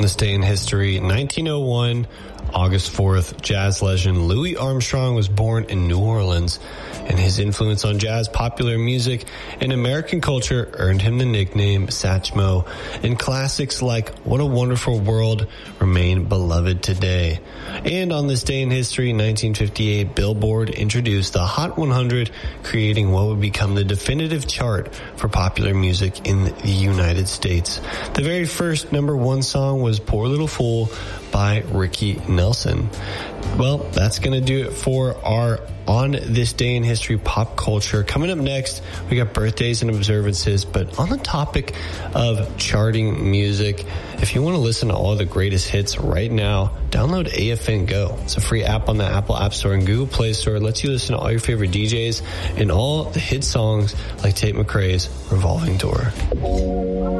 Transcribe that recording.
this day in history, 1901, August 4th, jazz legend Louis Armstrong was born in New Orleans, and his influence on jazz, popular music, and American culture earned him the nickname Satchmo, and classics like What a Wonderful World remain beloved today. And on this day in history, 1958, Billboard introduced the Hot 100, creating what would become the definitive chart for popular music in the United States. The very first number one song was Poor Little Fool by Ricky Nelson. Well, that's going to do it for our On This Day in History pop culture. Coming up next, we got birthdays and observances, but on the topic of charting music, if you want to listen to all the greatest hits right now, download AFN Go. It's a free app on the Apple App Store and Google Play Store. It lets you listen to all your favorite DJs and all the hit songs like Tate McRae's Revolving Door.